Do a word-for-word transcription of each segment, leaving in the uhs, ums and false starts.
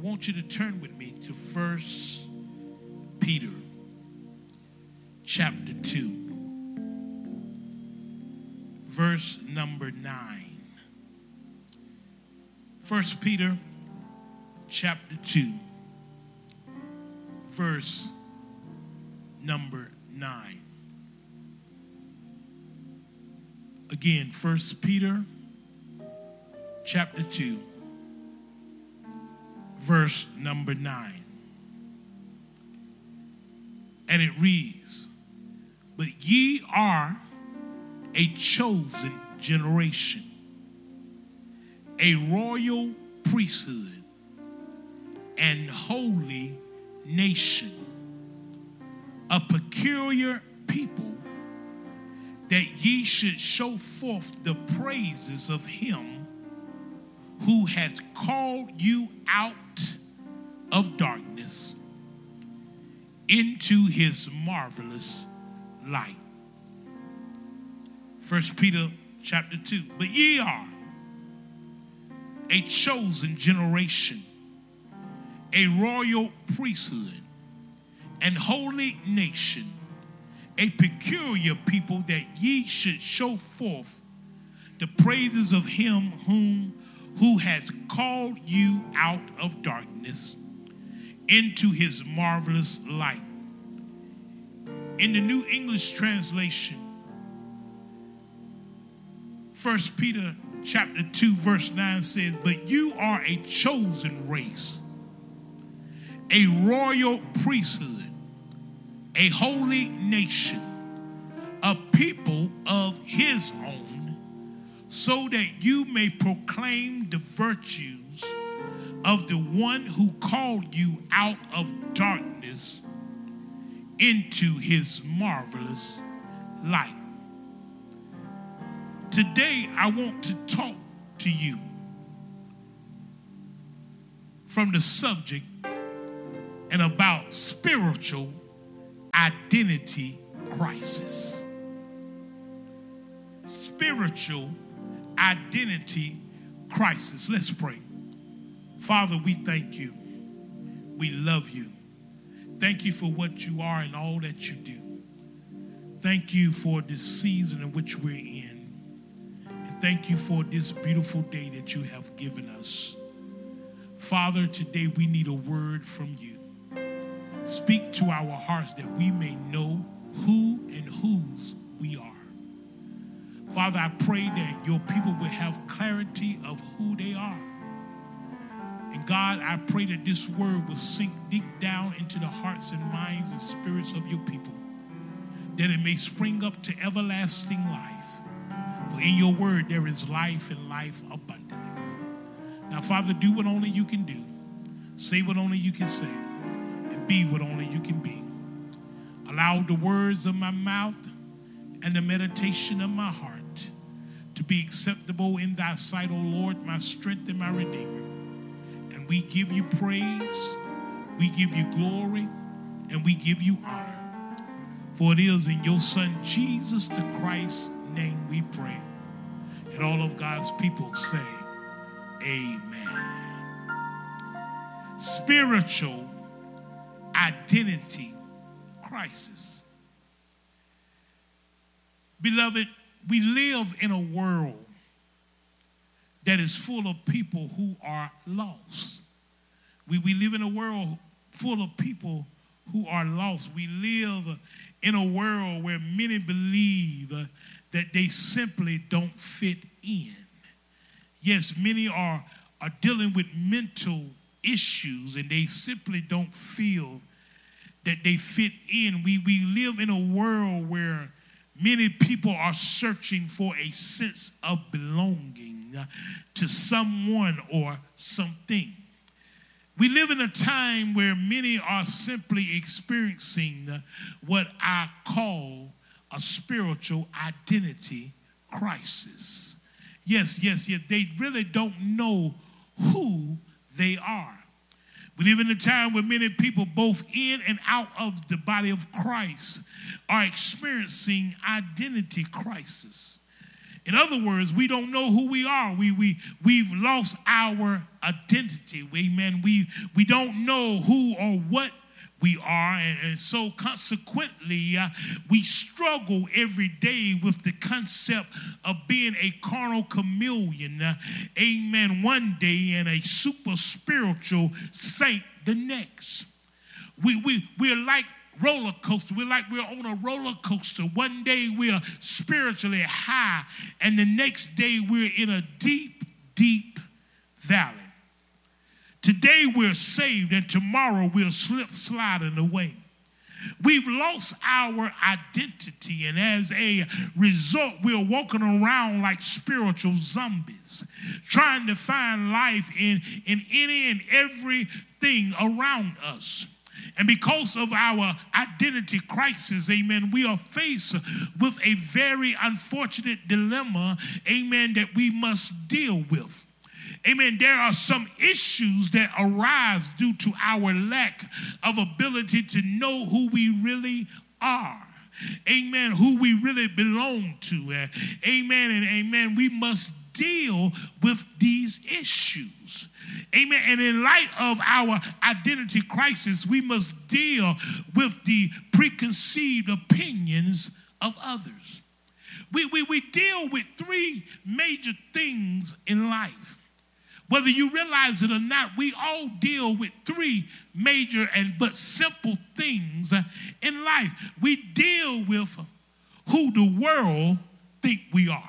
want you to turn with me to First Peter chapter two, verse number nine. First Peter chapter two, verse number nine. Again, First Peter chapter two, verse number nine. And it reads, "But ye are a chosen generation, a royal priesthood, and holy nation, a peculiar people, that ye should show forth the praises of him who has called you out of darkness into his marvelous light." First Peter chapter two. "But ye are a chosen generation, a royal priesthood, and holy nation, a peculiar people, that ye should show forth the praises of him whom who has called you out of darkness into his marvelous light." In the New English translation, First Peter chapter two, verse nine says, "But you are a chosen race, a royal priesthood, a holy nation, a people of his own, so that you may proclaim the virtues of the one who called you out of darkness into his marvelous light." Today, I want to talk to you from the subject and about spiritual identity crisis. Spiritual identity crisis. Let's pray. Father, we thank you. We love you. Thank you for what you are and all that you do. Thank you for this season in which we're in. And thank you for this beautiful day that you have given us. Father, today we need a word from you. Speak to our hearts that we may know who and whose we are. Father, I pray that your people will have clarity of who they are. And God, I pray that this word will sink deep down into the hearts and minds and spirits of your people, that it may spring up to everlasting life. For in your word there is life and life abundantly. Now, Father, do what only you can do. Say what only you can say. And be what only you can be. Allow the words of my mouth and the meditation of my heart to be acceptable in thy sight, O Lord, my strength and my redeemer. And we give you praise, we give you glory, and we give you honor. For it is in your Son, Jesus the Christ's name we pray. And all of God's people say, amen. Spiritual identity crisis. Beloved, we live in a world that is full of people who are lost. We, we live in a world full of people who are lost. We live in a world where many believe uh, that they simply don't fit in. Yes, many are, are dealing with mental issues and they simply don't feel that they fit in. We, we live in a world where many people are searching for a sense of belonging uh, to someone or something. We live in a time where many are simply experiencing uh, what I call a spiritual identity crisis. Yes, yes, yes. They really don't know who they are. We live in a time where many people, both in and out of the body of Christ, are experiencing identity crisis. In other words, we don't know who we are. We, we, we've lost our identity. Amen. We, we don't know who or what we are. And, and so consequently, uh, we struggle every day with the concept of being a carnal chameleon. Uh, amen. One day and a super spiritual saint the next. We, we, we're like roller coaster. We're like we're on a roller coaster. One day we're spiritually high, and the next day we're in a deep, deep valley. Today we're saved, and tomorrow we'll slip sliding away. We've lost our identity, and as a result, we're walking around like spiritual zombies, trying to find life in, in any and everything around us. And because of our identity crisis, amen, we are faced with a very unfortunate dilemma, amen, that we must deal with. Amen, there are some issues that arise due to our lack of ability to know who we really are. Amen, who we really belong to. Uh, amen, and amen, we must deal with these issues. Amen. And in light of our identity crisis, we must deal with the preconceived opinions of others. We, we, we deal with three major things in life. Whether you realize it or not, we all deal with three major and but simple things in life. We deal with who the world think we are.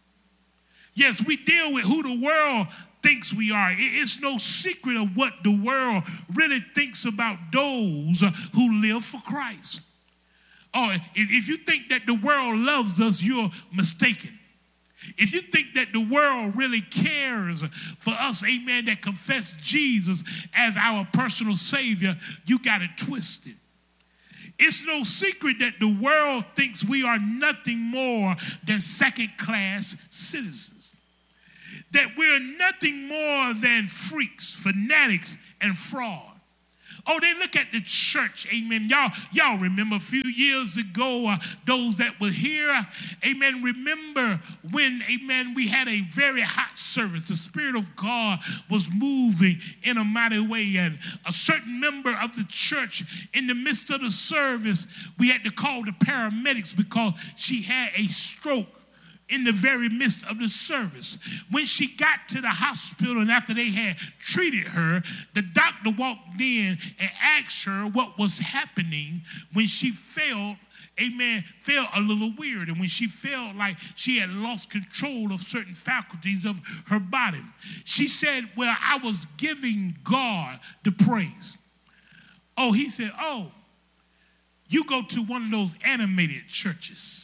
Yes, we deal with who the world thinks we are. It's no secret of what the world really thinks about those who live for Christ. Oh, if you think that the world loves us, you're mistaken. If you think that the world really cares for us, amen, that confess Jesus as our personal Savior, you got it twisted. It's no secret that the world thinks we are nothing more than second-class citizens. That we're nothing more than freaks, fanatics, and fraud. Oh, they look at the church, amen. Y'all, y'all remember a few years ago, uh, those that were here, uh, amen, remember when, amen, we had a very hot service. The Spirit of God was moving in a mighty way, and a certain member of the church, in the midst of the service, we had to call the paramedics because she had a stroke in the very midst of the service. When she got to the hospital and after they had treated her, the doctor walked in and asked her what was happening when she felt, amen, felt a little weird, and when she felt like she had lost control of certain faculties of her body. She said, well, I was giving God the praise. Oh, he said, oh, you go to one of those animated churches.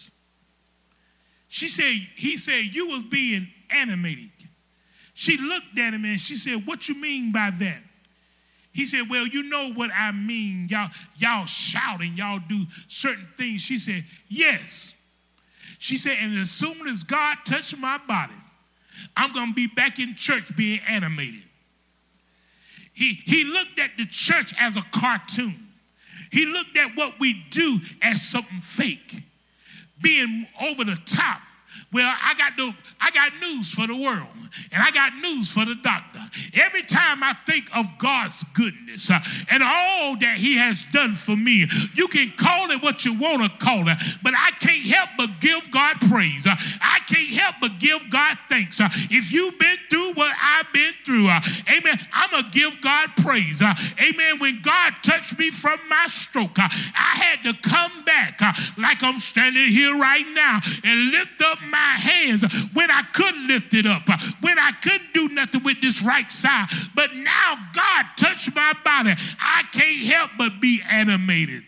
She said, he said, you was being animated. She looked at him and she said, what you mean by that? He said, well, you know what I mean. Y'all, y'all shouting, y'all do certain things. She said, yes. She said, and as soon as God touched my body, I'm going to be back in church being animated. He, he looked at the church as a cartoon. He looked at what we do as something fake, being over the top. Well, I got the, I got news for the world, and I got news for the doctor. Every time I think of God's goodness uh, and all that he has done for me, you can call it what you want to call it, but I can't help but give God praise. Uh, I can't help but give God thanks. Uh, if you've been through what I've been through, uh, amen, I'm going to give God praise. Uh, amen. When God touched me from my stroke, uh, I had to come back uh, like I'm standing here right now and lift up my hands when I couldn't lift it up, when I couldn't do nothing with this right side. But now God touched my body. I can't help but be animated.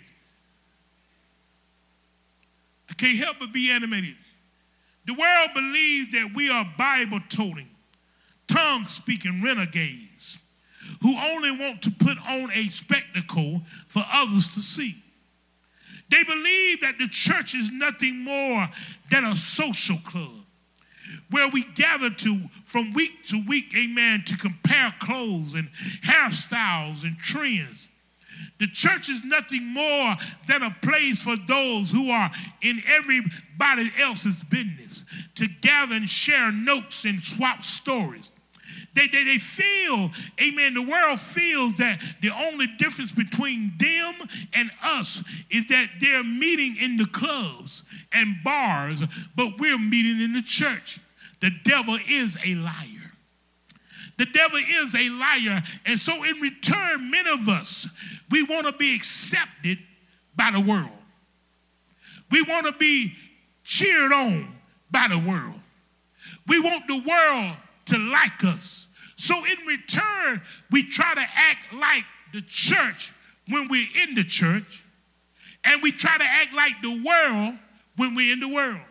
I can't help but be animated. The world believes that we are Bible-toting, tongue-speaking renegades who only want to put on a spectacle for others to see. They believe that the church is nothing more than a social club where we gather to from week to week, amen, to compare clothes and hairstyles and trends. The church is nothing more than a place for those who are in everybody else's business to gather and share notes and swap stories. They, they, they feel, amen, the world feels that the only difference between them and us is that they're meeting in the clubs and bars, but we're meeting in the church. The devil is a liar. The devil is a liar. And so in return, many of us, we want to be accepted by the world. We want to be cheered on by the world. We want the world to like us. So in return, we try to act like the church when we're in the church, and we try to act like the world when we're in the world.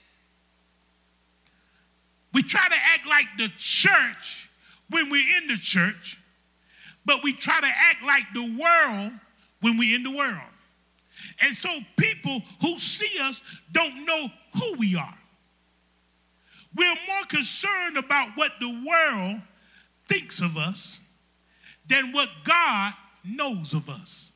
We try to act like the church when we're in the church, but we try to act like the world when we're in the world. And so people who see us don't know who we are. We're more concerned about what the world thinks of us than what God knows of us.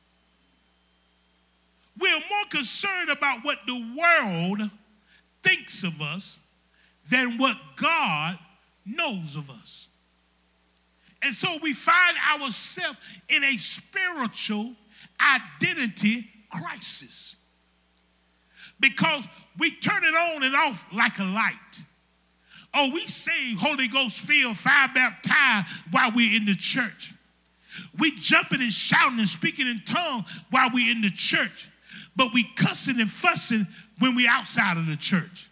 We're more concerned about what the world thinks of us than what God knows of us. And so we find ourselves in a spiritual identity crisis because we turn it on and off like a light. Oh, we say Holy Ghost filled, fire baptized while we're in the church. We jumping and shouting and speaking in tongues while we're in the church. But we cussing and fussing when we're outside of the church.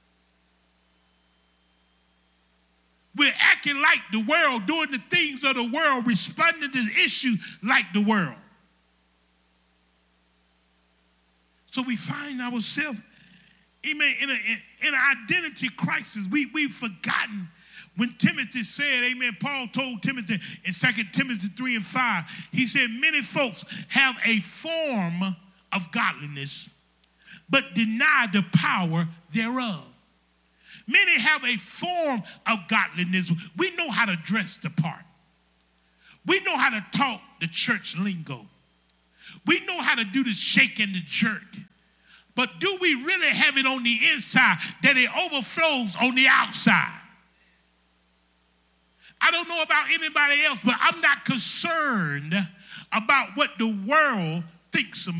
We're acting like the world, doing the things of the world, responding to issues like the world. So we find ourselves, amen, in, a, in an identity crisis. We, we've forgotten when Timothy said, amen, Paul told Timothy in Second Timothy three and five, he said, many folks have a form of godliness, but deny the power thereof. Many have a form of godliness. We know how to dress the part. We know how to talk the church lingo. We know how to do the shake and the jerk. But do we really have it on the inside that it overflows on the outside? I don't know about anybody else, but I'm not concerned about what the world thinks of me.